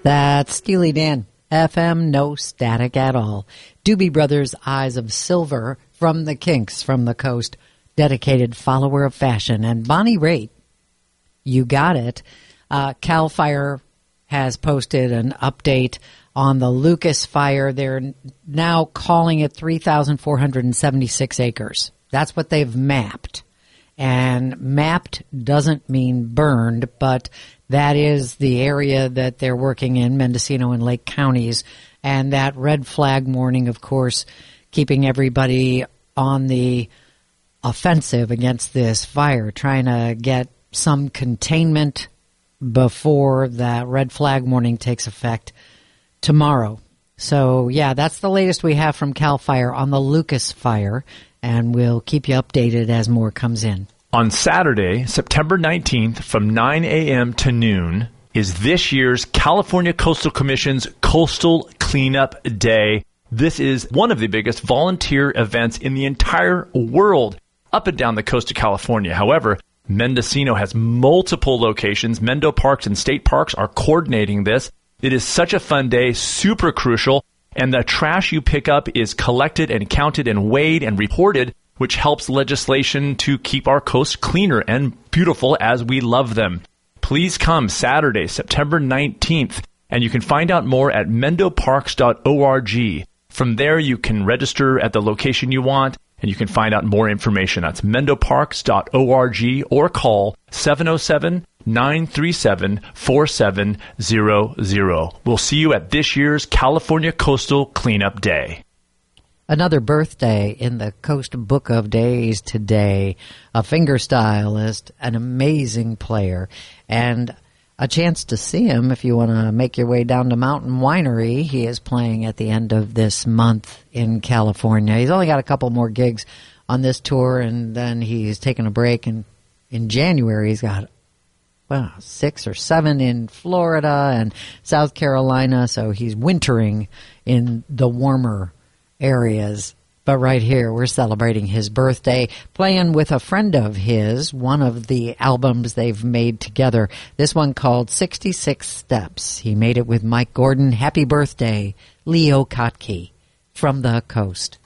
That's Steely Dan. FM, no static at all. Doobie Brothers' Eyes of Silver from the Kinks from the Coast. Dedicated follower of fashion. And Bonnie Raitt, You Got It. CAL FIRE has posted an update on the Lucas Fire. They're now calling it 3,476 acres. That's what they've mapped. And mapped doesn't mean burned, but that is the area that they're working in, Mendocino and Lake counties. And that red flag warning, of course, keeping everybody on the offensive against this fire, trying to get some containment before that red flag warning takes effect tomorrow. So, yeah, that's the latest we have from CAL FIRE on the Lucas Fire, and we'll keep you updated as more comes in. On Saturday, September 19th, from 9 a.m. to noon, is this year's California Coastal Commission's Coastal Cleanup Day. This is one of the biggest volunteer events in the entire world up and down the coast of California. However, Mendocino has multiple locations. Mendo Parks and State Parks are coordinating this. It is such a fun day, super crucial, and the trash you pick up is collected and counted and weighed and reported, which helps legislation to keep our coast cleaner and beautiful as we love them. Please come Saturday, September 19th, and you can find out more at mendoparks.org. From there, you can register at the location you want, and you can find out more information. That's mendoparks.org or call 707-937-4700. We'll see you at this year's California Coastal Cleanup Day. Another birthday in the Coast Book of Days today. A fingerstylist, an amazing player, and a chance to see him if you want to make your way down to Mountain Winery. He is playing at the end of this month in California. He's only got a couple more gigs on this tour, and then he's taking a break. And in January, he's got 6 or 7 in Florida and South Carolina, so he's wintering in the warmer areas. But right here, we're celebrating his birthday, playing with a friend of his, one of the albums they've made together. This one called 66 Steps. He made it with Mike Gordon. Happy birthday, Leo Kottke from the Coast.